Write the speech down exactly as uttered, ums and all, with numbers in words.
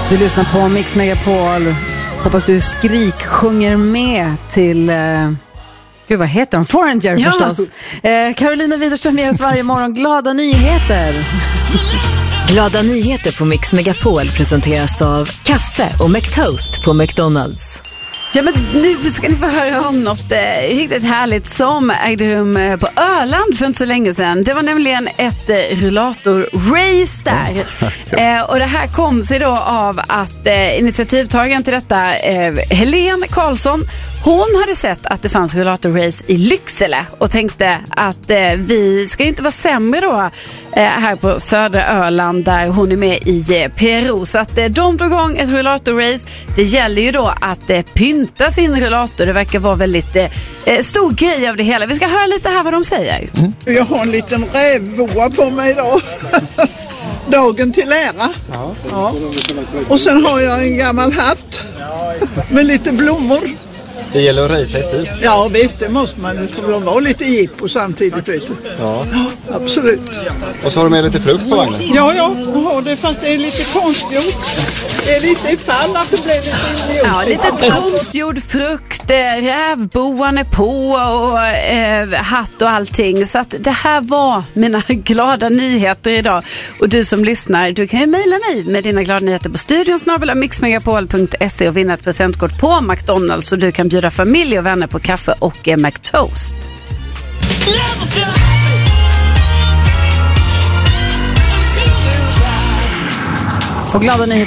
Du lyssnar på Mix Megapol. Hoppas du skrik sjunger med till... Uh... Gud, vad heter de? Foreigner ja. förstås. Eh, Carolina Widerström ger oss varje morgon glada nyheter. Glada nyheter på Mix Megapol presenteras av kaffe och McToast på McDonalds. Ja, men nu ska ni få höra om något eh, riktigt härligt som ägde rum eh, på Öland för inte så länge sedan. Det var nämligen ett eh, rullator-race där. Eh, och det här kom sig då av att eh, initiativtagaren till detta, eh, Helene Karlsson, hon hade sett att det fanns rullator-race i Lycksele och tänkte att eh, vi ska ju inte vara sämre då eh, här på södra Öland där hon är med i eh, P R O. Så att eh, de drog igång ett rullator-race. Det gäller ju då att eh, pynta sin rullator. Det verkar vara väldigt eh, stor grej av det hela. Vi ska höra lite här vad de säger. Mm. Jag har en liten rävboa på mig idag. Dagen till ära. Ja. Ja. Och sen har jag en gammal hatt med lite blommor. Det gäller att racea i stil. Ja visst, det måste man. Det får vara lite jippo samtidigt, vet du. Ja. Ja, absolut. Och så har du med lite frukt på vagnen. Ja, ja, ja det, fast det är lite konstgjort. Det är lite ifall att det blir lite idiot. Ja, lite konstgjord frukt, rävboan är på och eh, hatt och allting. Så att det här var mina glada nyheter idag. Och du som lyssnar, du kan ju mejla mig med dina glada nyheter på studion snabel-a mixmegapol punkt se och vinna ett presentkort på McDonalds så du kan bjuda familj och vänner på kaffe och eh, McToast. Och glada nyheter